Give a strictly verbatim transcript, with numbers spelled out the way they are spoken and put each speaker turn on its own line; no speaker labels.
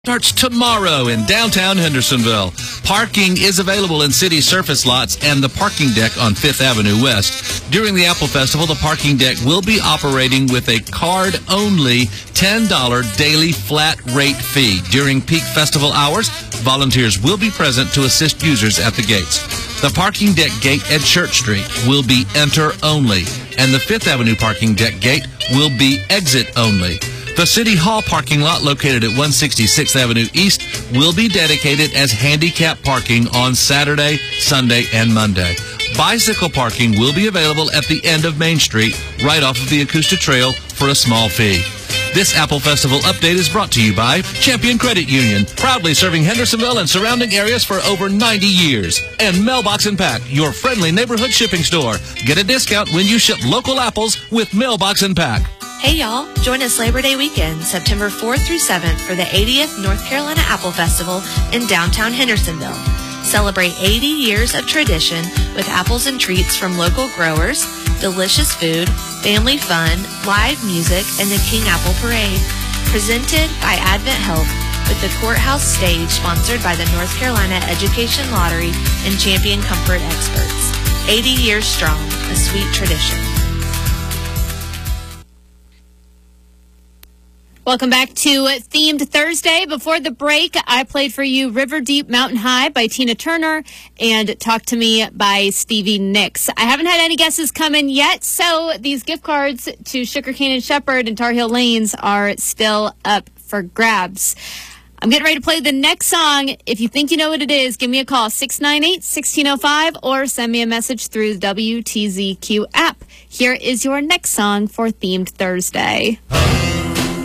Starts tomorrow in downtown Hendersonville. Parking is available in city surface lots and the parking deck on Fifth Avenue West. During the Apple Festival, the parking deck will be operating with a card-only ten dollars daily flat rate fee. During peak festival hours, volunteers will be present to assist users at the gates. The parking deck gate at Church Street will be enter only, and the Fifth Avenue parking deck gate will be exit only. The City Hall parking lot located at one sixty-sixth Avenue East will be dedicated as handicap parking on Saturday, Sunday, and Monday. Bicycle parking will be available at the end of Main Street, right off of the Acosta Trail, for a small fee. This Apple Festival update is brought to you by Champion Credit Union, proudly serving Hendersonville and surrounding areas for over ninety years. And Mailbox and Pack, your friendly neighborhood shipping store. Get a discount when you ship local apples with Mailbox and Pack.
Hey y'all, join us Labor Day weekend, September fourth through seventh for the eightieth North Carolina Apple Festival in downtown Hendersonville. Celebrate eighty years of tradition with apples and treats from local growers, delicious food, family fun, live music, and the King Apple Parade. Presented by Advent Health with the Courthouse Stage sponsored by the North Carolina Education Lottery and Champion Comfort Experts. eighty years strong, a sweet tradition.
Welcome back to Themed Thursday. Before the break, I played for you River Deep Mountain High by Tina Turner and Talk to Me by Stevie Nicks. I haven't had any guesses come in yet, so these gift cards to Sugarcane and Shepherd and Tar Heel Lanes are still up for grabs. I'm getting ready to play the next song. If you think you know what it is, give me a call, six nine eight, one six zero five, or send me a message through the W T Z Q app. Here is your next song for Themed Thursday.